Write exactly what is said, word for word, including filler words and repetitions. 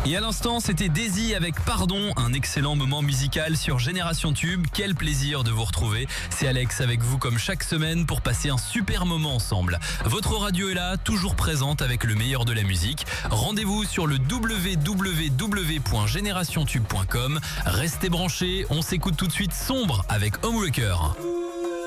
Et à l'instant, c'était Daisy avec Pardon, un excellent moment musical sur Génération Tube. Quel plaisir de vous retrouver. C'est Alex avec vous comme chaque semaine pour passer un super moment ensemble. Votre radio est là, toujours présente avec le meilleur de la musique. Rendez-vous sur le w w w point génération tube point com. Restez branchés, on s'écoute tout de suite Sombre avec Homewrecker.